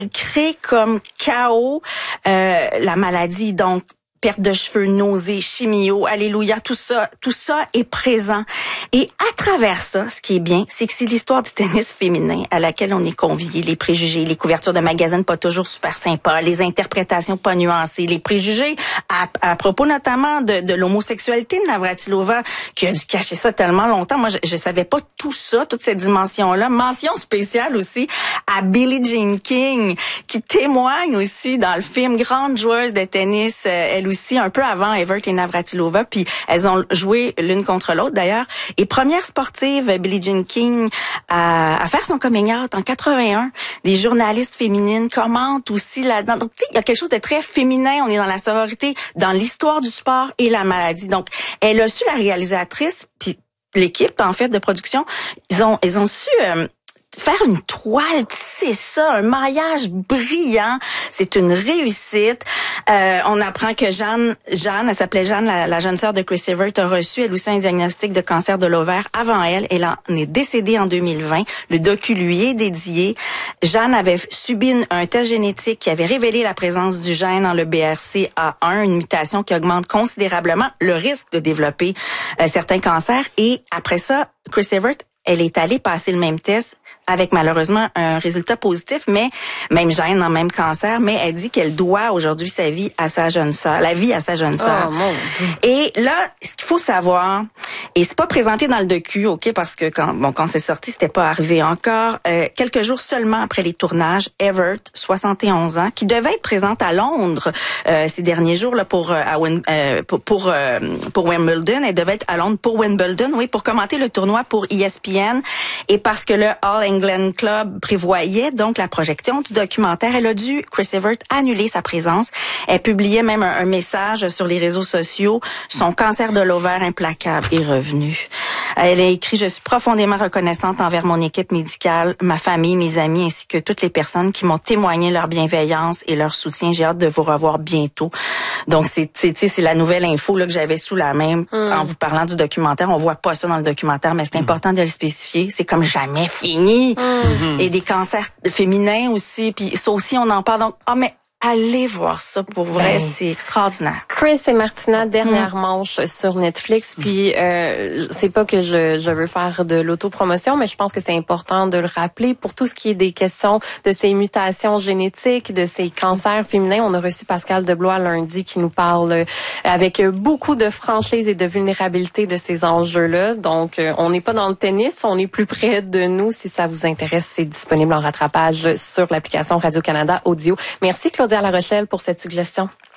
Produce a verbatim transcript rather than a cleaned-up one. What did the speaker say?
crée comme chaos euh, la maladie. Donc, perte de cheveux, nausées, chimio, alléluia, tout ça, tout ça est présent. Et à travers ça, ce qui est bien, c'est que c'est l'histoire du tennis féminin à laquelle on est convié, les préjugés, les couvertures de magazines pas toujours super sympas, les interprétations pas nuancées, les préjugés à, à propos notamment de, de l'homosexualité de Navratilova, qui a dû cacher ça tellement longtemps. Moi, je, je savais pas tout ça, toute cette dimension-là. Mention spéciale aussi à Billie Jean King, qui témoigne aussi dans le film, grande joueuse de tennis, euh, elle aussi, un peu avant Evert et Navratilova, puis elles ont joué l'une contre l'autre d'ailleurs. Et première sportive, Billie Jean King, à, à faire son coming out en quatre-vingt-un. Des journalistes féminines commentent aussi là-dedans. Donc, tu sais, il y a quelque chose de très féminin. On est dans la sororité, dans l'histoire du sport et la maladie. Donc, elle a su, la réalisatrice, puis l'équipe, en fait, de production, ils ont, ils ont su... Euh, faire une toile, c'est ça, un maillage brillant, c'est une réussite. Euh, on apprend que Jeanne, Jeanne, elle s'appelait Jeanne, la, la jeune sœur de Chris Evert, a reçu elle aussi un diagnostic de cancer de l'ovaire avant elle. Elle en est décédée en deux mille vingt. Le docu lui est dédié. Jeanne avait subi une, un test génétique qui avait révélé la présence du gène dans le B R C A un, une mutation qui augmente considérablement le risque de développer euh, certains cancers. Et après ça, Chris Evert, elle est allée passer le même test avec malheureusement un résultat positif, mais même gène, dans même cancer, mais elle dit qu'elle doit aujourd'hui sa vie à sa jeune sœur, la vie à sa jeune sœur. Oh, mon Dieu. Et là, ce qu'il faut savoir, et c'est pas présenté dans le docu, ok, parce que quand bon quand c'est sorti, c'était pas arrivé encore. Euh, quelques jours seulement après les tournages, Evert, soixante et onze ans, qui devait être présente à Londres euh, ces derniers jours là pour euh, à Wim, euh, pour pour, euh, pour Wimbledon, elle devait être à Londres pour Wimbledon, oui, pour commenter le tournoi pour E S P N, et parce que le All England Club prévoyait donc la projection du documentaire, elle a dû, Chris Evert, annuler sa présence. Elle publiait même un, un message sur les réseaux sociaux. Son cancer de l'ovaire implacable est revenu. Elle a écrit: je suis profondément reconnaissante envers mon équipe médicale, ma famille, mes amis, ainsi que toutes les personnes qui m'ont témoigné leur bienveillance et leur soutien. J'ai hâte de vous revoir bientôt. Donc, c'est, c'est, c'est la nouvelle info là, que j'avais sous la main mm. en vous parlant du documentaire. On voit pas ça dans le documentaire, mais c'est mm. important de le spécifier. C'est comme jamais fini. Mm. Et des cancers féminins aussi. Puis ça aussi, on en parle. Donc, ah, mais allez voir ça, pour vrai, ben, c'est extraordinaire. Chris et Martina, dernière mmh. manche sur Netflix. Puis euh, c'est pas que je, je veux faire de l'autopromotion, mais je pense que c'est important de le rappeler pour tout ce qui est des questions de ces mutations génétiques, de ces cancers féminins. On a reçu Pascal Deblois lundi qui nous parle avec beaucoup de franchise et de vulnérabilité de ces enjeux-là. Donc, euh, on n'est pas dans le tennis, on est plus près de nous. Si ça vous intéresse, c'est disponible en rattrapage sur l'application Radio-Canada Audio. Merci Claudia La Rochelle pour cette suggestion.